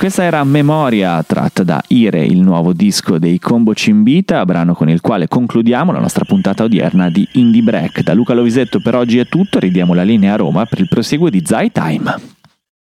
Questa era Memoria, tratta da Ire, il nuovo disco dei Combo Cimbita, brano con il quale concludiamo la nostra puntata odierna di Indie Break. Da Luca Lovisetto per oggi è tutto, ridiamo la linea a Roma per il proseguo di Zai Time.